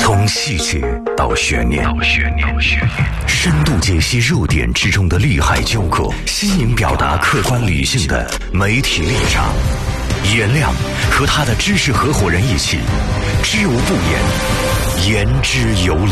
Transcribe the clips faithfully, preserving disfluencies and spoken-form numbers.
从细节到悬念，深度解析热点之中的利害纠葛，新颖表达客观理性的媒体立场。颜亮和他的知识合伙人一起，知无不言，言之有理。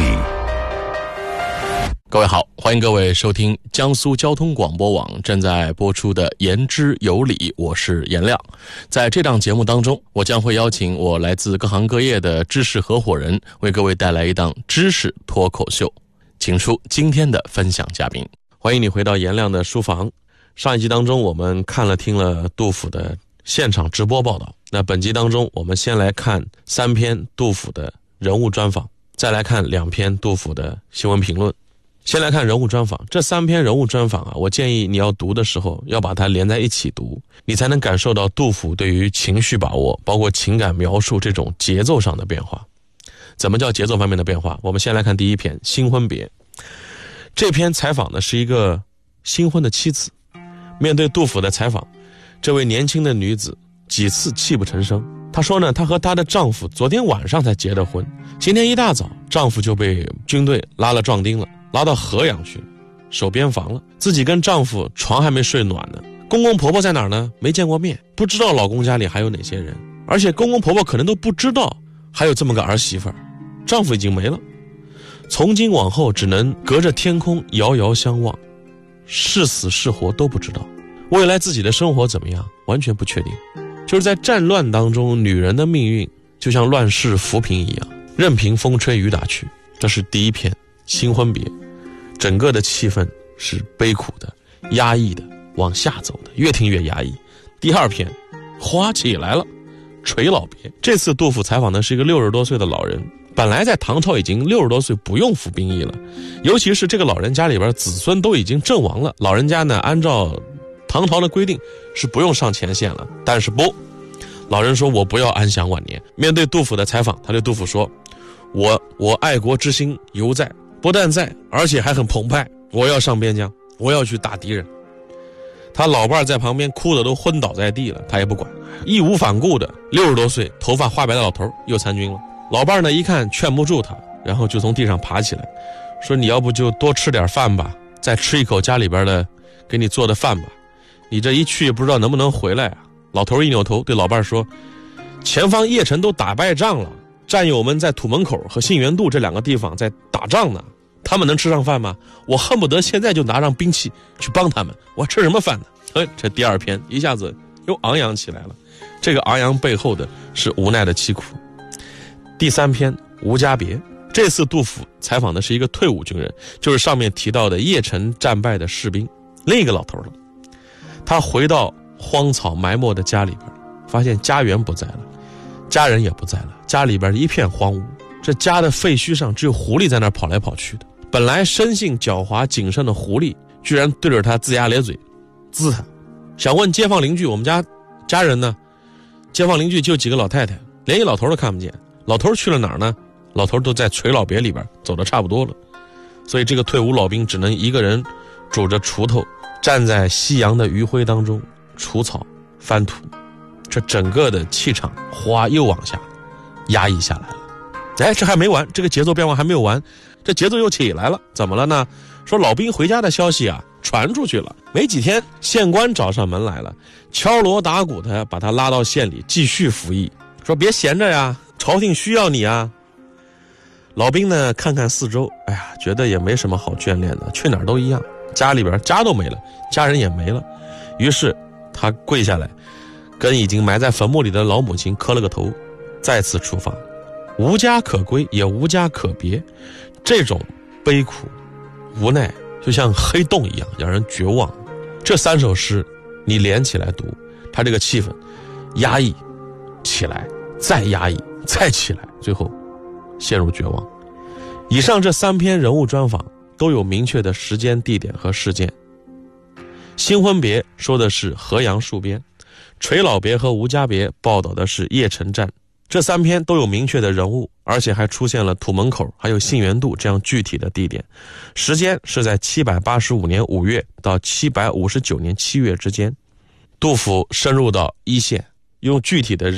各位好，欢迎各位收听江苏交通广播网正在播出的言之有理，我是颜亮。在这档节目当中，我将会邀请我来自各行各业的知识合伙人，为各位带来一档知识脱口秀。请出今天的分享嘉宾。欢迎你回到颜亮的书房。上一集当中我们看了听了杜甫的现场直播报道，那本集当中我们先来看三篇杜甫的人物专访，再来看两篇杜甫的新闻评论。先来看人物专访，这三篇人物专访啊，我建议你要读的时候要把它连在一起读，你才能感受到杜甫对于情绪把握，包括情感描述这种节奏上的变化。怎么叫节奏方面的变化？我们先来看第一篇《新婚别》。这篇采访呢是一个新婚的妻子，面对杜甫的采访，这位年轻的女子几次泣不成声。她说呢，她和她的丈夫昨天晚上才结的婚，今天一大早丈夫就被军队拉了壮丁了，拉到河阳去守边防了，自己跟丈夫床还没睡暖呢。公公婆婆在哪儿呢？没见过面，不知道老公家里还有哪些人，而且公公婆婆可能都不知道还有这么个儿媳妇儿，丈夫已经没了。从今往后只能隔着天空遥遥相望，是死是活都不知道，未来自己的生活怎么样完全不确定。就是在战乱当中，女人的命运就像乱世浮萍一样，任凭风吹雨打去。这是第一篇新婚别，整个的气氛是悲苦的、压抑的，往下走的，越听越压抑。第二篇花起来了，垂老别。这次杜甫采访的是一个六十多岁的老人，本来在唐朝已经六十多岁不用服兵役了，尤其是这个老人家里边子孙都已经阵亡了，老人家呢按照唐朝的规定是不用上前线了，但是不，老人说我不要安享晚年。面对杜甫的采访，他对杜甫说，我我爱国之心犹在，不但在，而且还很澎湃，我要上边疆，我要去打敌人。他老伴在旁边哭得都昏倒在地了，他也不管，义无反顾的六十多岁头发花白的老头又参军了。老伴呢一看劝不住他，然后就从地上爬起来，说你要不就多吃点饭吧，再吃一口家里边的给你做的饭吧，你这一去也不知道能不能回来啊。老头一扭头对老伴说，前方邺城都打败仗了，战友们在土门口和信源渡这两个地方在打仗呢，他们能吃上饭吗？我恨不得现在就拿上兵器去帮他们，我吃什么饭呢？哎，这第二篇一下子又昂扬起来了，这个昂扬背后的是无奈的凄苦。第三篇吴家别，这次杜甫采访的是一个退伍军人，就是上面提到的邺城战败的士兵，另一个老头了。他回到荒草埋没的家里边，发现家园不在了，家人也不在了，家里边一片荒芜，这家的废墟上只有狐狸在那儿跑来跑去的。本来生性狡猾谨慎的狐狸居然对着他龇牙咧嘴滋他，想问街坊邻居我们家家人呢？街坊邻居就几个老太太，连一老头都看不见。老头去了哪儿呢？老头都在垂老别里边走得差不多了，所以这个退伍老兵只能一个人拄着锄头站在夕阳的余晖当中除草翻土，这整个的气场哗又往下压抑下来了。哎，这还没完，这个节奏变化还没有完，这节奏又起来了。怎么了呢？说老兵回家的消息啊传出去了，没几天县官找上门来了，敲锣打鼓的把他拉到县里继续服役，说别闲着呀，朝廷需要你啊。老兵呢看看四周，哎呀，觉得也没什么好眷恋的，去哪儿都一样，家里边家都没了，家人也没了，于是他跪下来跟已经埋在坟墓里的老母亲磕了个头，再次出发。无家可归也无家可别，这种悲苦无奈就像黑洞一样让人绝望。这三首诗你连起来读，他这个气氛压抑起来，再压抑，再起来，最后陷入绝望。以上这三篇人物专访都有明确的时间、地点和事件。新婚别说的是河阳戍边，垂老别和吴家别报道的是邺城战。这三篇都有明确的人物，而且还出现了土门口还有信源渡这样具体的地点，时间是在七百八十五年五月到七百五十九年七月之间。杜甫深入到一线，用具体的